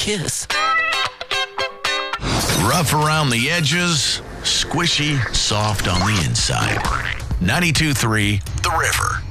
kiss. Rough around the edges, squishy, soft on the inside. 92.3 The River.